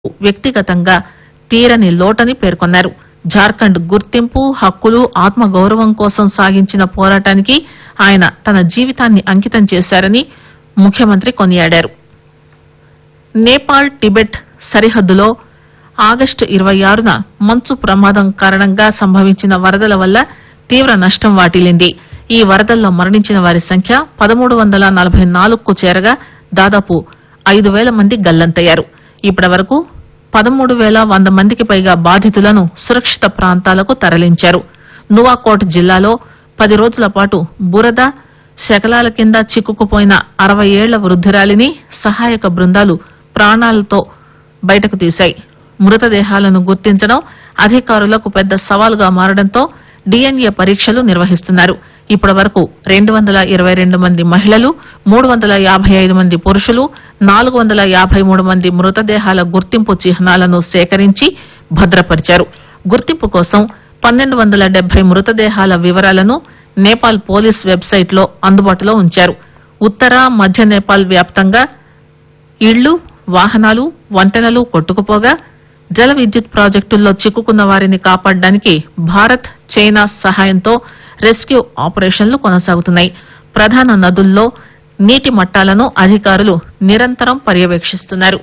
వ్యక్తిగతంగా తీరని లోటని పేర్కొన్నారు. జార్ఖండ్ గుర్తింపు, హక్కులు, ఆత్మగౌరవం కోసం సాగించిన పోరాటానికి ఆయన తన జీవితాన్ని అంకితం చేశారని ముఖ్యమంత్రి కొనియాడారు. నేపాల్ టిబెట్ సరిహద్దులో ఆగస్టు 26న మంచు ప్రమాదం కారణంగా సంభవించిన వరదల వల్ల తీవ్ర నష్టం వాటిల్లింది. ఈ వరదల్లో మరణించిన వారి సంఖ్య 1344కు చేరగా దాదాపు 5000 మంది గల్లంతయ్యారు. ఇప్పటివరకు 13,100 మందికి పైగా బాధితులను సురక్షిత ప్రాంతాలకు తరలించారు. నువాకోట్ జిల్లాలో 10 రోజుల పాటు బురద, శకలాల కింద చిక్కుకుపోయిన 60 ఏళ్ల వృద్దురాలిని సహాయక బృందాలు ప్రాణాలతో బయటకు తీశాయి. మృతదేహాలను గుర్తించడం అధికారులకు పెద్ద సవాలుగా మారడంతో డిఎన్ఏ పరీక్షలు నిర్వహిస్తున్నారు. ఇప్పటి వరకు 222 మంది మహిళలు, 355 మంది పురుషులు, 453 మంది మృతదేహాల గుర్తింపు చిహ్నాలను సేకరించి భద్రపరిచారు. గుర్తింపు కోసం 1270 మృతదేహాల వివరాలను నేపాల్ పోలీస్ వెబ్సైట్ లో అందుబాటులో ఉంచారు. ఉత్తర, మధ్య నేపాల్ వ్యాప్తంగా ఇళ్లు, వాహనాలు, వంతెనలు కొట్టుకుపోగా జల విద్యుత్ ప్రాజెక్టుల్లో చిక్కుకున్న వారిని కాపాడడానికి భారత్, చైనా సహాయంతో రెస్క్యూ ఆపరేషన్లు కొనసాగుతున్నాయి. ప్రధాన నదుల్లో నీటి మట్టాలను అధికారులు నిరంతరం పర్యవేక్షిస్తున్నారు.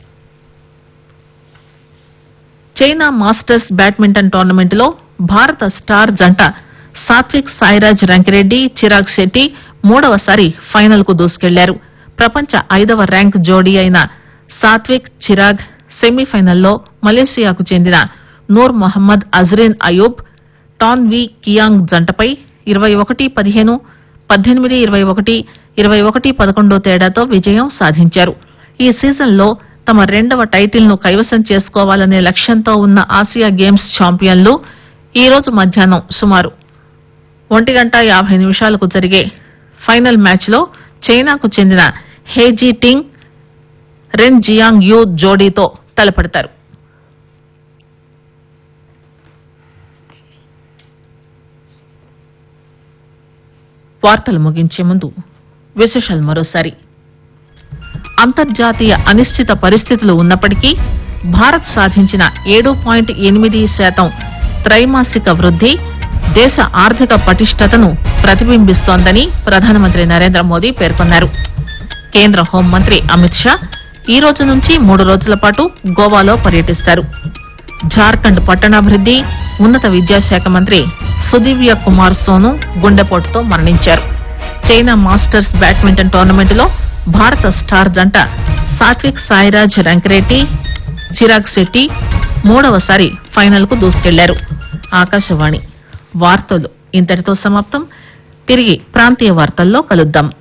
చైనా మాస్టర్స్ బ్యాడ్మింటన్ టోర్నమెంట్లో భారత స్టార్ జంట సాత్విక్ సాయిరాజ్ రంకిరెడ్డి, చిరాగ్ శెట్టి మూడవసారి ఫైనల్ కు దూసుకెళ్లారు. ప్రపంచ 5వ ర్యాంక్ జోడీ అయిన సాత్విక్, చిరాగ్ సెమీఫైనల్లో మలేషియాకు చెందిన నూర్ మొహమ్మద్ అజ్రీన్ అయూబ్, టాన్ వి కియాంగ్ జంటపై 21-15, 18-21, 21-11 తేడాతో విజయం సాధించారు. ఈ సీజన్లో తమ 2వ టైటిల్ ను కైవసం చేసుకోవాలనే లక్ష్యంతో ఉన్న ఆసియా గేమ్స్ ఛాంపియన్లు ఈ రోజు మధ్యాహ్నం సుమారు 1:50 జరిగే ఫైనల్ మ్యాచ్ లో చైనాకు చెందిన హేజీ టింగ్, రెన్ జియాంగ్ యూ జోడీతో తలపడతారు. వార్తలు ముగించే ముందు విశేషాలు మరోసారి. అంతర్జాతీయ అనిశ్చిత పరిస్థితులు ఉన్నప్పటికీ భారత్ సాధించిన 7.8% త్రైమాసిక వృద్ది దేశ ఆర్థిక పటిష్టతను ప్రతిబింబిస్తోందని ప్రధానమంత్రి నరేంద్ర మోదీ పేర్కొన్నారు. కేంద్ర హోంమంత్రి అమిత్ షా ఈ రోజు నుంచి 3 రోజుల పాటు గోవాలో పర్యటిస్తారు. జార్ఖండ్ పట్టణాభివృద్ది, ఉన్నత విద్యాశాఖ మంత్రి సుదివ్య కుమార్ సోను గుండెపోటుతో మరణించారు. చైనా మాస్టర్స్ బ్యాడ్మింటన్ టోర్నమెంట్లో భారత స్టార్ జంట సాత్విక్ సాయిరాజ్ రంకిరెడ్డి, చిరాగ్ శెట్టి మూడవసారి ఫైనల్ కు దూసుకెళ్లారు. ఆకాశవాణి వార్తలు ఇంతటితో సమాప్తం. తిరిగి ప్రాంతీయ వార్తల్లో కలుద్దాం.